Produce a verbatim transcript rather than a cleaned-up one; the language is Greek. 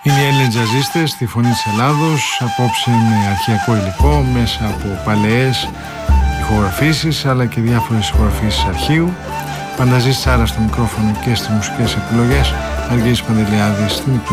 Είναι οι Έλληνες τζαζίστες στη Φωνή της Ελλάδος, απόψε με αρχαιακό υλικό, μέσα από παλαιές ηχογραφήσεις αλλά και διάφορες ηχογραφήσεις αρχείου. Πανταζής Τσάρας στο μικρόφωνο και στις μουσικές επιλογές, Αργύρης Παντελιάδης στην